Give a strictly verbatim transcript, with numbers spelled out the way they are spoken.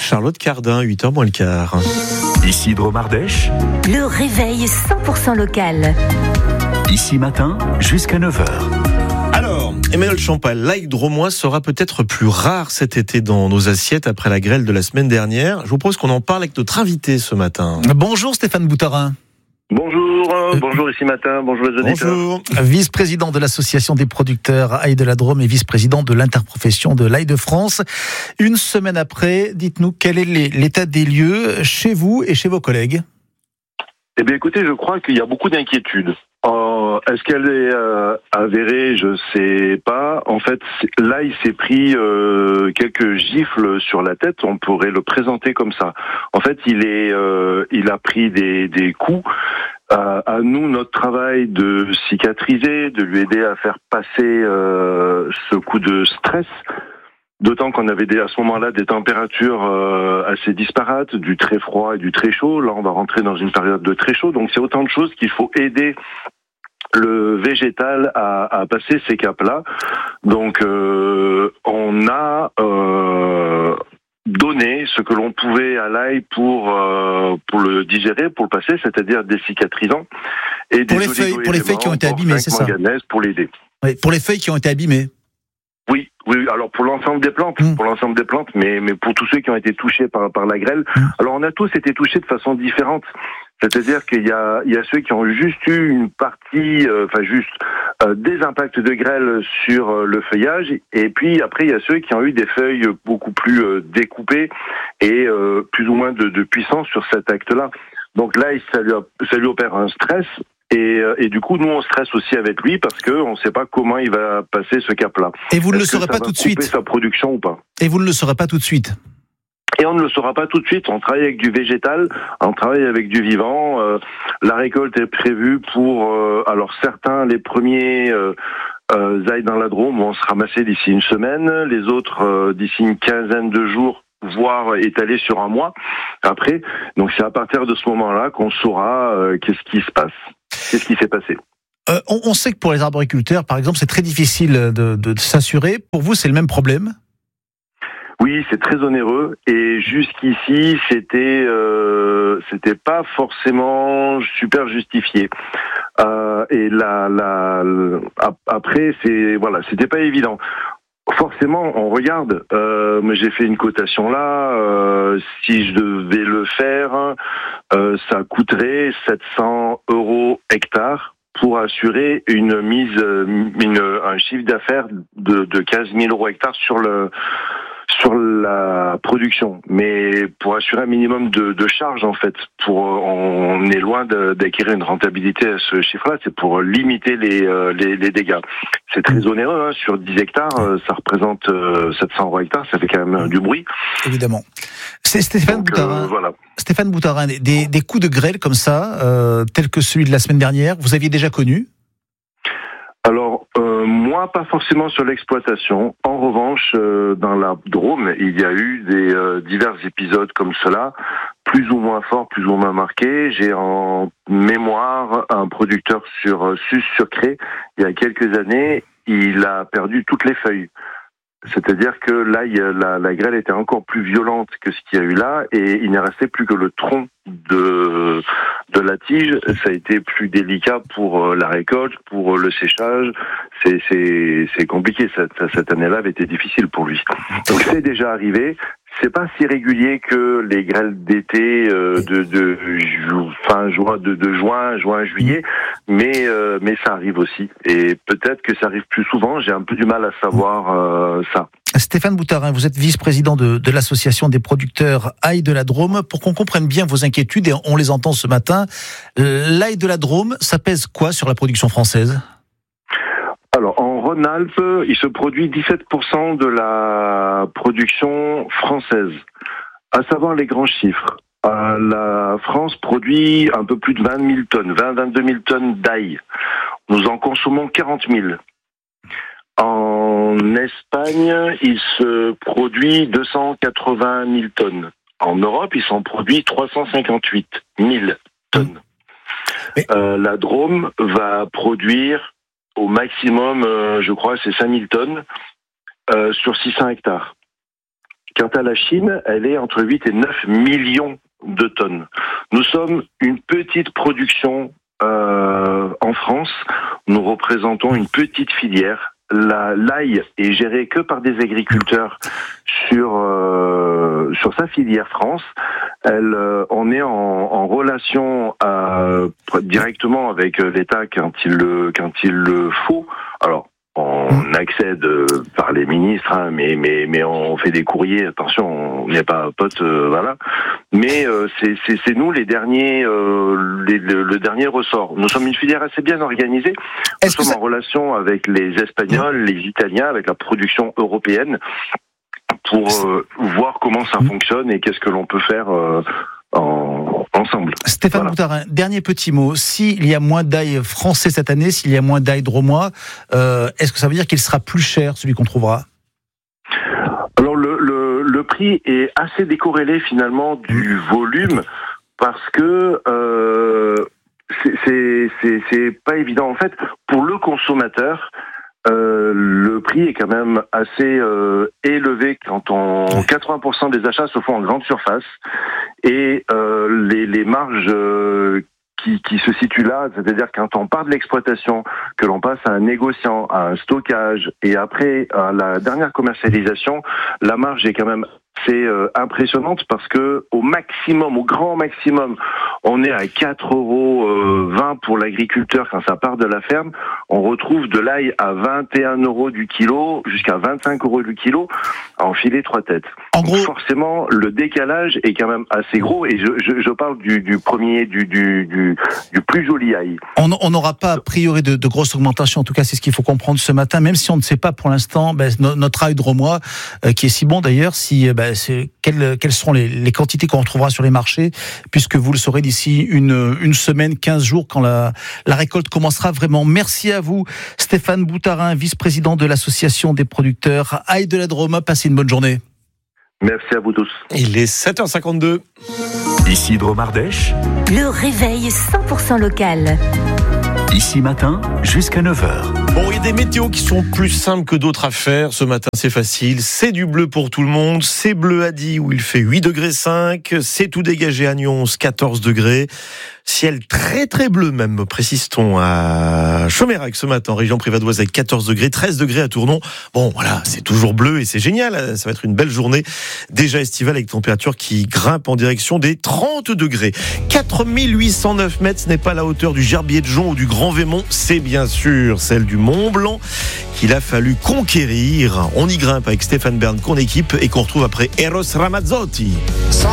Charlotte Cardin, huit heures moins le quart. Ici Dromardèche. Le réveil cent pour cent local. Ici matin jusqu'à neuf heures. Alors, Emmanuel Champagne, l'ail drômois sera peut-être plus rare cet été dans nos assiettes après la grêle de la semaine dernière. Je vous propose qu'on en parle avec notre invité ce matin. Bonjour Stéphane Boutarin. Bonjour, euh, bonjour ici matin, bonjour les auditeurs. Bonjour. Vice-président de l'association des producteurs Ail de la Drôme et vice-président de l'interprofession de l'ail de France. Une semaine après, dites-nous quel est l'état des lieux chez vous et chez vos collègues. Eh bien écoutez, je crois qu'il y a beaucoup d'inquiétudes. Euh, est-ce qu'elle est euh, avérée? Je sais pas. En fait, l'ail s'est pris euh, quelques gifles sur la tête. On pourrait le présenter comme ça. En fait, il est, euh, il a pris des, des coups. Euh, à nous, notre travail de cicatriser, de lui aider à faire passer euh, ce coup de stress. D'autant qu'on avait des, à ce moment-là des températures euh, assez disparates, du très froid et du très chaud. Là, on va rentrer dans une période de très chaud. Donc, c'est autant de choses qu'il faut aider le végétal à, à passer ces caps-là. Donc, euh, on a euh, donné ce que l'on pouvait à l'ail pour euh, pour le digérer, pour le passer, c'est-à-dire des cicatrisants et pour des les feuilles, pour les feuilles qui ont été abîmées, c'est ça. Pour l'aider. Oui, pour les feuilles qui ont été abîmées. Oui, oui. Alors pour l'ensemble des plantes, mmh. pour l'ensemble des plantes, mais mais pour tous ceux qui ont été touchés par par la grêle. Mmh. Alors on a tous été touchés de façon différente. C'est-à-dire qu'il y a il y a ceux qui ont juste eu une partie, euh, enfin juste euh, des impacts de grêle sur euh, le feuillage, et puis après il y a ceux qui ont eu des feuilles beaucoup plus euh, découpées et euh, plus ou moins de, de puissance sur cet acte-là. Donc là, ça lui, ça lui opère un stress. Et, et du coup, nous, on stresse aussi avec lui parce que on ne sait pas comment il va passer ce cap-là. Et vous ne le Est-ce que saurez ça pas va tout de suite. couper sa production ou pas. Et vous ne le saurez pas tout de suite. Et on ne le saura pas tout de suite. On travaille avec du végétal, on travaille avec du vivant. Euh, la récolte est prévue pour, euh, alors certains, les premiers euh, euh, ail dans la Drôme vont se ramasser d'ici une semaine, les autres euh, d'ici une quinzaine de jours, voire étalé sur un mois après. Donc c'est à partir de ce moment-là qu'on saura euh, qu'est-ce qui se passe. Qu'est-ce qui s'est passé ? euh, on, on sait que pour les arboriculteurs, par exemple, c'est très difficile de, de, de s'assurer. Pour vous, c'est le même problème ? Oui, c'est très onéreux. Et jusqu'ici, c'était euh, c'était pas forcément super justifié. Euh, et la, la, la après, c'est voilà, c'était pas évident. Forcément, on regarde. Euh, mais j'ai fait une cotation là. Euh, si je devais le faire, euh, ça coûterait sept cents euros hectare pour assurer une mise, une, un chiffre d'affaires de, de quinze mille euros hectare sur le sur la production. Mais pour assurer un minimum de, de charge, en fait, pour on est loin de, d'acquérir une rentabilité à ce chiffre-là. C'est pour limiter les les, les dégâts. C'est très onéreux, hein. Sur dix hectares, ça représente sept cents euros hectare, ça fait quand même du bruit. Évidemment. C'est Stéphane Donc, Boutarin. Euh, voilà. Stéphane Boutarin, des, des coups de grêle comme ça, euh, tels que celui de la semaine dernière, vous aviez déjà connu ? Alors, euh, moi, pas forcément sur l'exploitation. En revanche, euh, dans la Drôme, il y a eu des euh, divers épisodes comme cela, plus ou moins forts, plus ou moins marqués. J'ai en mémoire un producteur sur euh, Sus-sur-Cré, il y a quelques années, il a perdu toutes les feuilles. C'est-à-dire que là, il y a, la, la grêle était encore plus violente que ce qu'il y a eu là, et il n'est resté plus que le tronc de de la tige. Ça a été plus délicat pour la récolte, pour le séchage. C'est c'est c'est compliqué. Cette, cette année-là avait été difficile pour lui. Donc c'est déjà arrivé. C'est pas si régulier que les grêles d'été euh, de, de fin juin, de, de juin, juin, juillet, mais euh, mais ça arrive aussi. Et peut-être que ça arrive plus souvent. J'ai un peu du mal à savoir euh, ça. Stéphane Boutarin, vous êtes vice-président de, de l'association des producteurs Ail de la Drôme. Pour qu'on comprenne bien vos inquiétudes, et on les entend ce matin, l'ail de la Drôme, ça pèse quoi sur la production française ? Alors, en Rhône-Alpes, il se produit dix-sept pour cent de la production française. À savoir les grands chiffres. Euh, la France produit un peu plus de vingt mille tonnes, vingt à vingt-deux mille tonnes d'ail. Nous en consommons quarante mille. En Espagne, il se produit deux cent quatre-vingt mille tonnes. En Europe, il s'en produit trois cent cinquante-huit mille tonnes. Euh, la Drôme va produire au maximum, euh, je crois, c'est cinq mille tonnes euh, sur six cents hectares. Quant à la Chine, elle est entre huit et neuf millions de tonnes. Nous sommes une petite production euh, en France. Nous représentons une petite filière. La, l'ail est géré que par des agriculteurs sur euh, sur sa filière France. Elle, euh, on est en, en relation euh, directement avec l'État quand il le quand il le faut. Alors, on accède par les ministres, hein, mais mais mais on fait des courriers. Attention, on n'est pas potes, euh, voilà. Mais euh, c'est c'est c'est nous les derniers, euh, les, le, le dernier ressort. Nous sommes une filière assez bien organisée. Nous Est-ce que sommes ça- en relation avec les Espagnols, les Italiens, avec la production européenne pour euh, voir comment ça fonctionne et qu'est-ce que l'on peut faire euh, en, ensemble. Stéphane Voilà. Boutarin, dernier petit mot. S'il y a moins d'ail français cette année, s'il y a moins d'ail dromois, euh, est-ce que ça veut dire qu'il sera plus cher, celui qu'on trouvera ? Alors le, le, le prix est assez décorrélé finalement du volume parce que euh, c'est, c'est, c'est, c'est pas évident. En fait, pour le consommateur, euh, le prix est quand même assez euh, élevé quand on quatre-vingts pour cent des achats se font en grande surface et euh, les, les marges euh, qui, qui se situent là, c'est-à-dire quand on part de l'exploitation, que l'on passe à un négociant, à un stockage et après à la dernière commercialisation, la marge est quand même assez euh, impressionnante parce que au maximum, au grand maximum, on est à quatre euros vingt pour l'agriculteur quand ça part de la ferme. On retrouve de l'ail à vingt et un euros du kilo jusqu'à vingt-cinq euros du kilo à enfiler trois têtes. En gros, Donc forcément, le décalage est quand même assez gros et je, je, je parle du, du premier, du, du, du, du plus joli ail. on n'aura pas a priori de, de grosses augmentations. En tout cas, c'est ce qu'il faut comprendre ce matin, même si on ne sait pas pour l'instant ben, no, notre ail dromois, euh, qui est si bon d'ailleurs, si ben, c'est, quelles, quelles seront les, les quantités qu'on retrouvera sur les marchés, puisque vous le saurez d'ici une, une semaine, quinze jours, quand la, la récolte commencera vraiment. Merci à vous, Stéphane Boutarin, vice-président de l'association des producteurs Ail de la Drôme. Passez une bonne journée. Merci à vous tous. Il est sept heures cinquante-deux. Ici Dromardèche, Le réveil cent pour cent local. ici matin jusqu'à neuf heures. Bon, il y a des météos qui sont plus simples que d'autres à faire. Ce matin, c'est facile. C'est du bleu pour tout le monde. C'est bleu à Die où il fait huit degrés cinq. C'est tout dégagé à Nyons, quatorze degrés. Ciel très très bleu même, précise-t-on, à Chaumérac ce matin, en région privadoise avec quatorze degrés, treize degrés à Tournon. Bon, voilà, c'est toujours bleu et c'est génial. Ça va être une belle journée déjà estivale avec température qui grimpe en direction des trente degrés. quatre mille huit cent neuf mètres, ce n'est pas la hauteur du Gerbier de Jonc ou du Grand Vémont, c'est bien sûr celle du Mont Blanc qu'il a fallu conquérir. On y grimpe avec Stéphane Bern qu'on équipe et qu'on retrouve après Eros Ramazzotti.